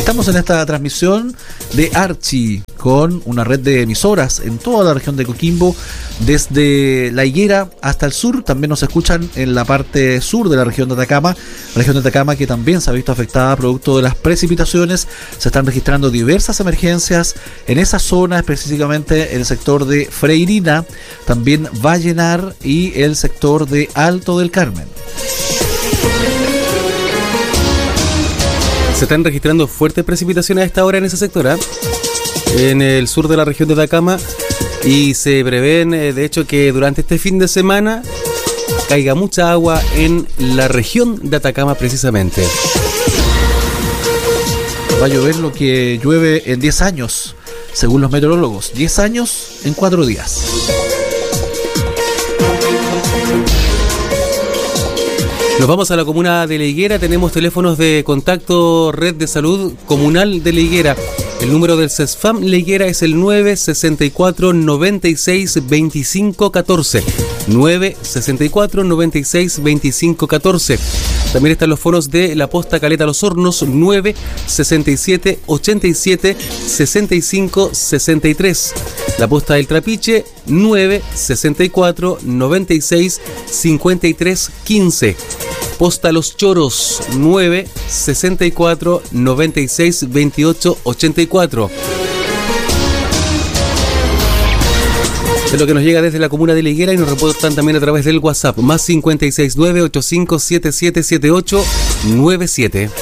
Estamos en esta transmisión de Archi con una red de emisoras en toda la región de Coquimbo, desde La Higuera hasta el sur. También nos escuchan en la parte sur de la región de Atacama que también se ha visto afectada producto de las precipitaciones. Se están registrando diversas emergencias en esa zona, específicamente en el sector de Freirina, también Vallenar y el sector de Alto del Carmen. Se están registrando fuertes precipitaciones a esta hora en ese sector, en el sur de la región de Atacama, y se prevén, de hecho, que durante este fin de semana caiga mucha agua en la región de Atacama precisamente. Va a llover lo que llueve en 10 años, según los meteorólogos. 10 años en 4 días. Nos vamos a la comuna de La Higuera. Tenemos teléfonos de contacto Red de Salud Comunal de La Higuera. El número del CESFAM La Higuera es el 964 96 25 14. 964 96 25 14. También están los fonos de la Posta Caleta Los Hornos, 967 87 65 63. La Posta del Trapiche, 964 96 53 15. Posta Los Choros, 964 96 28 84. Es lo que nos llega desde la comuna de La Higuera, y nos reportan también a través del WhatsApp, más 569 8577 7897.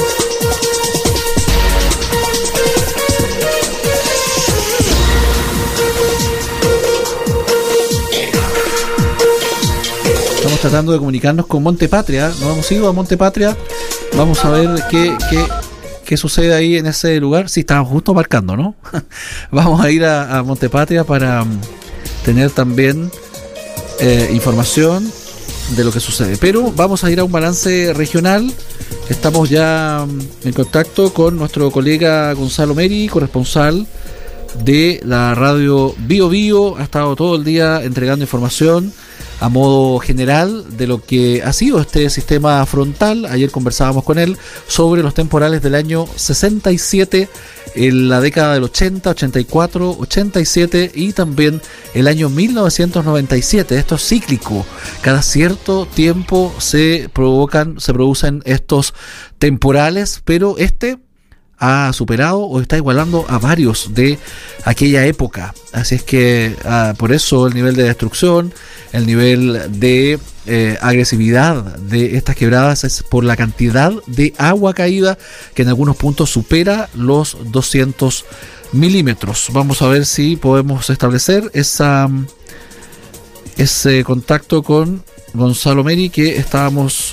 Estamos tratando de comunicarnos con Montepatria. No hemos ido a Montepatria. Vamos a ver qué sucede ahí en ese lugar. Sí, estamos justo marcando, ¿no? Vamos a ir a Montepatria para tener también información de lo que sucede. Pero vamos a ir a un balance regional. Estamos ya en contacto con nuestro colega Gonzalo Meri, corresponsal de la radio Bio Bio. Ha estado todo el día entregando información a modo general de lo que ha sido este sistema frontal. Ayer conversábamos con él sobre los temporales del año 67, en la década del 80, 84, 87 y también el año 1997. Esto es cíclico. Cada cierto tiempo se producen estos temporales, pero este ha superado o está igualando a varios de aquella época. Así es que por eso el nivel de destrucción, el nivel de agresividad de estas quebradas es por la cantidad de agua caída, que en algunos puntos supera los 200 milímetros. Vamos a ver si podemos establecer ese contacto con Gonzalo Meri, que estábamos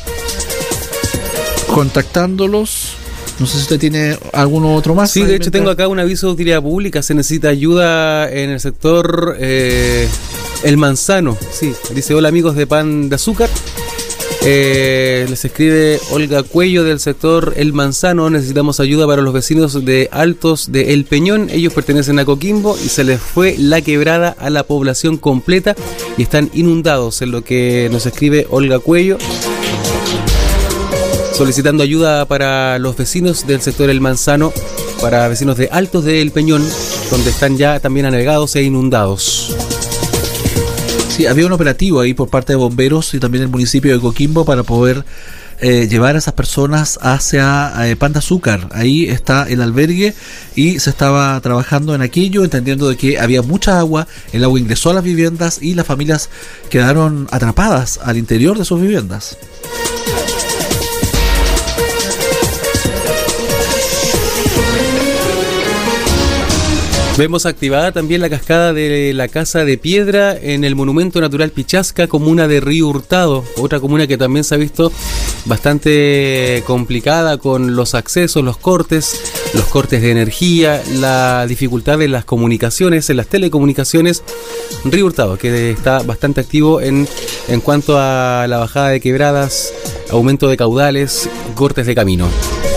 contactándolos. No sé si usted tiene alguno otro más. Sí, de hecho tengo acá un aviso de utilidad pública. Se necesita ayuda en el sector El Manzano. Sí, dice: hola amigos de Pan de Azúcar. Les escribe Olga Cuello del sector El Manzano. Necesitamos ayuda para los vecinos de Altos de El Peñón. Ellos pertenecen a Coquimbo y se les fue la quebrada a la población completa y están inundados. En lo que nos escribe Olga Cuello, solicitando ayuda para los vecinos del sector El Manzano, para vecinos de Altos de El Peñón, donde están ya también anegados e inundados. Sí, había un operativo ahí por parte de bomberos y también el municipio de Coquimbo para poder llevar a esas personas hacia Pan de Azúcar. Ahí está el albergue y se estaba trabajando en aquello, entendiendo de que había mucha agua, el agua ingresó a las viviendas y las familias quedaron atrapadas al interior de sus viviendas. Vemos activada también la cascada de la Casa de Piedra en el Monumento Natural Pichasca, comuna de Río Hurtado, otra comuna que también se ha visto bastante complicada con los accesos, los cortes de energía, la dificultad de las comunicaciones, en las telecomunicaciones. Río Hurtado, que está bastante activo en cuanto a la bajada de quebradas, aumento de caudales, cortes de camino.